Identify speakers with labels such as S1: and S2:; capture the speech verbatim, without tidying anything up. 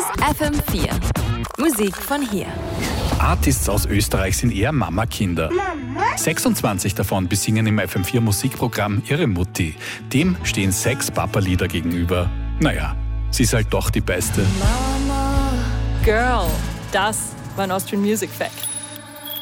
S1: ist F M vier. Musik von hier.
S2: Artists aus Österreich sind eher Mama-Kinder. sechsundzwanzig davon besingen im F M vier Musikprogramm ihre Mutti. Dem stehen sechs Papa-Lieder gegenüber. Naja, sie ist halt doch die Beste.
S3: Mama, Girl, das war ein Austrian Music Fact.